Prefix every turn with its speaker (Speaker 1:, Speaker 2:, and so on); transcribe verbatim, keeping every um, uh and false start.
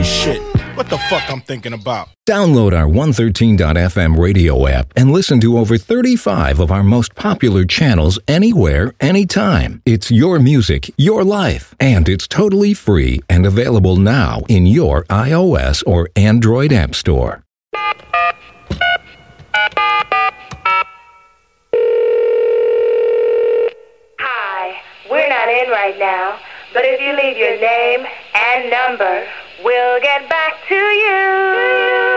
Speaker 1: Holy shit. What the fuck I'm thinking about?
Speaker 2: Download our one thirteen dot f m radio app and listen to over thirty-five of our most popular channels anywhere, anytime. It's your music, your life, and it's totally free and available now in your iOS or Android app store.
Speaker 3: Hi, we're not in right now, but if you leave your name and number, we'll get back to you.